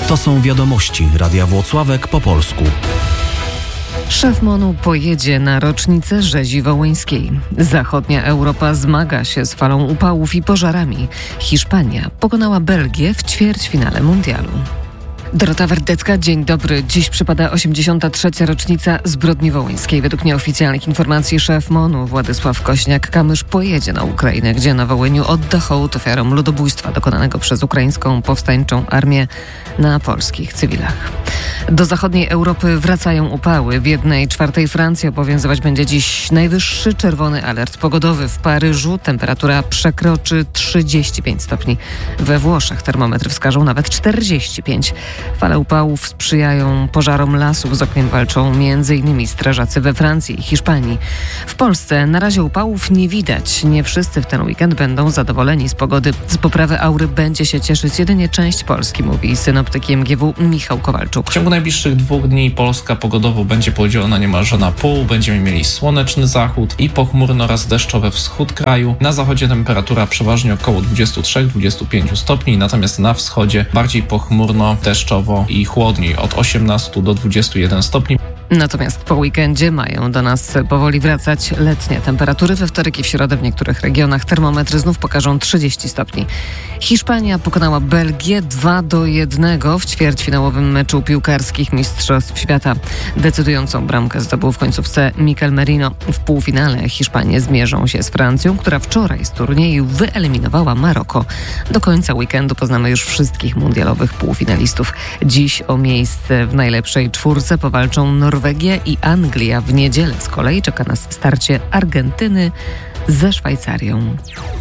To są wiadomości Radia Włocławek po polsku. Szef MON-u pojedzie na rocznicę rzezi wołyńskiej. Zachodnia Europa zmaga się z falą upałów i pożarami. Hiszpania pokonała Belgię w ćwierćfinale mundialu. Dorota Werdecka, dzień dobry. Dziś przypada 83. rocznica zbrodni wołyńskiej. Według nieoficjalnych informacji szef MON-u Władysław Kośniak-Kamysz pojedzie na Ukrainę, gdzie na Wołyniu odda hołd ofiarom ludobójstwa dokonanego przez ukraińską powstańczą armię na polskich cywilach. Do zachodniej Europy wracają upały. W 1/4 Francji obowiązywać będzie dziś najwyższy czerwony alert pogodowy. W Paryżu temperatura przekroczy 35 stopni. We Włoszech termometry wskażą nawet 45. Fale upałów sprzyjają pożarom lasów. Z ogniem walczą m.in. strażacy we Francji i Hiszpanii. W Polsce na razie upałów nie widać. Nie wszyscy w ten weekend będą zadowoleni z pogody. Z poprawy aury będzie się cieszyć jedynie część Polski, mówi synoptyk MGW Michał Kowalczuk. W ciągu najbliższych 2 dni Polska pogodowo będzie podzielona niemalże na pół. Będziemy mieli słoneczny zachód i pochmurno oraz deszczowy wschód kraju. Na zachodzie temperatura przeważnie około 23-25 stopni, natomiast na wschodzie bardziej pochmurno, deszczowo i chłodniej od 18 do 21 stopni. Natomiast po weekendzie mają do nas powoli wracać letnie temperatury. We wtorek i w środę w niektórych regionach termometry znów pokażą 30 stopni. Hiszpania pokonała Belgię 2-1 w ćwierćfinałowym meczu piłkarskich Mistrzostw Świata. Decydującą bramkę zdobył w końcówce Mikel Merino. W półfinale Hiszpanie zmierzą się z Francją, która wczoraj z turnieju wyeliminowała Maroko. Do końca weekendu poznamy już wszystkich mundialowych półfinalistów. Dziś o miejsce w najlepszej czwórce powalczą Norwegia i Anglia. W niedzielę z kolei czeka nas starcie Argentyny ze Szwajcarią.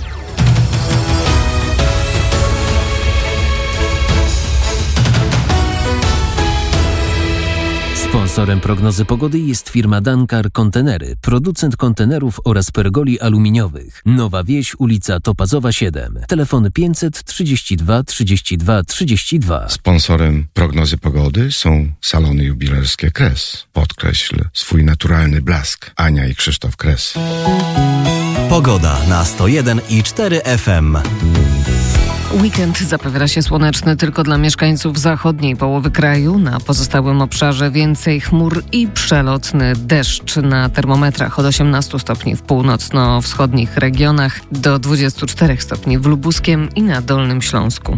Sponsorem prognozy pogody jest firma Dankar Kontenery, producent kontenerów oraz pergoli aluminiowych. Nowa Wieś, ulica Topazowa 7. Telefon 532 32 32. Sponsorem prognozy pogody są salony jubilerskie Kres. Podkreśl swój naturalny blask. Ania i Krzysztof Kres. Pogoda na 101,4 FM. Weekend zapowiada się słoneczny tylko dla mieszkańców zachodniej połowy kraju. Na pozostałym obszarze więcej chmur i przelotny deszcz. Na termometrach od 18 stopni w północno-wschodnich regionach do 24 stopni w Lubuskiem i na Dolnym Śląsku.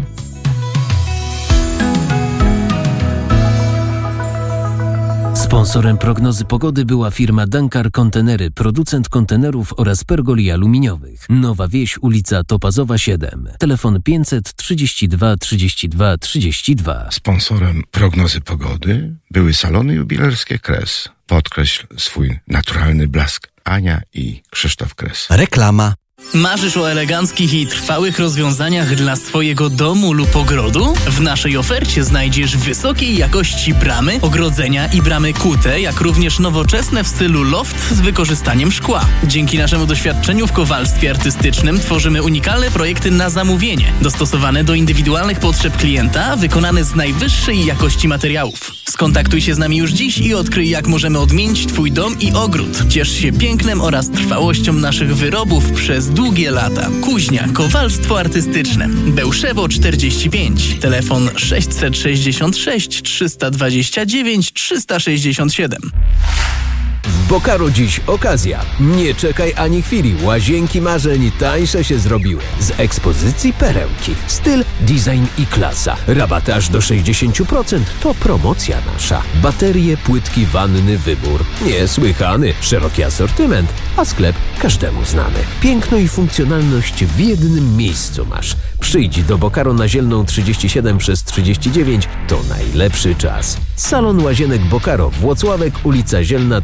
Sponsorem prognozy pogody była firma Dankar Kontenery, producent kontenerów oraz pergoli aluminiowych. Nowa Wieś, ulica Topazowa 7. Telefon 532 32 32. Sponsorem prognozy pogody były salony jubilerskie Kres. Podkreśl swój naturalny blask. Ania i Krzysztof Kres. Reklama. Marzysz o eleganckich i trwałych rozwiązaniach dla swojego domu lub ogrodu? W naszej ofercie znajdziesz wysokiej jakości bramy, ogrodzenia i bramy kute, jak również nowoczesne w stylu loft z wykorzystaniem szkła. Dzięki naszemu doświadczeniu w kowalstwie artystycznym tworzymy unikalne projekty na zamówienie, dostosowane do indywidualnych potrzeb klienta, wykonane z najwyższej jakości materiałów. Skontaktuj się z nami już dziś i odkryj, jak możemy odmienić Twój dom i ogród. Ciesz się pięknem oraz trwałością naszych wyrobów przez długie lata. Kuźnia Kowalstwo Artystyczne. Bełszewo 45. Telefon 666 329 367. W Bokaro dziś okazja. Nie czekaj ani chwili. Łazienki marzeń tańsze się zrobiły. Z ekspozycji perełki. Styl, design i klasa. Rabaty aż do 60%. To promocja nasza. Baterie, płytki, wanny, wybór. Niesłychany. Szeroki asortyment. A sklep każdemu znany. Piękno i funkcjonalność w jednym miejscu masz. Przyjdź do Bokaro na Zielną 37/39. To najlepszy czas. Salon Łazienek Bokaro, Włocławek, ulica Zielna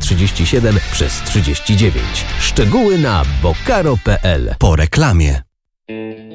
37/39. Szczegóły na bokaro.pl. Po reklamie.